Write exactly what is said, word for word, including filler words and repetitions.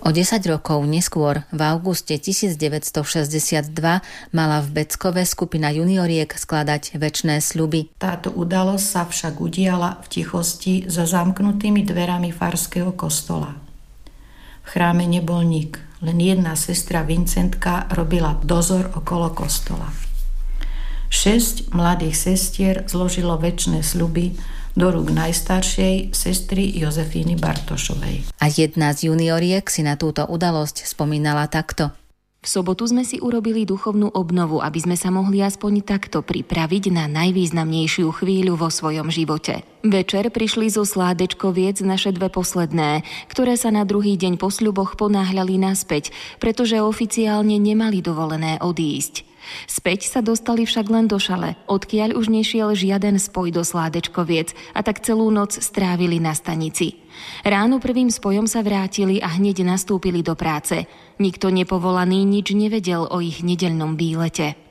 O desať rokov neskôr, v auguste tisícdeväťstošesťdesiatdva, mala v Beckove skupina junioriek skladať večné sľuby. Táto udalosť sa však udiala v tichosti za zamknutými dverami farského kostola. V chráme nebol nik, len jedna sestra Vincentka robila dozor okolo kostola. Šesť mladých sestier zložilo večné sľuby do rúk najstaršej sestry Jozefíny Bartošovej. A jedna z junioriek si na túto udalosť spomínala takto. V sobotu sme si urobili duchovnú obnovu, aby sme sa mohli aspoň takto pripraviť na najvýznamnejšiu chvíľu vo svojom živote. Večer prišli zo Sládečkoviec naše dve posledné, ktoré sa na druhý deň po sľuboch ponáhľali naspäť, pretože oficiálne nemali dovolené odísť. Späť sa dostali však len do Šale, odkiaľ už nešiel žiaden spoj do Sládečkoviec a tak celú noc strávili na stanici. Ráno prvým spojom sa vrátili a hneď nastúpili do práce. Nikto nepovolaný nič nevedel o ich nedeľnom výlete.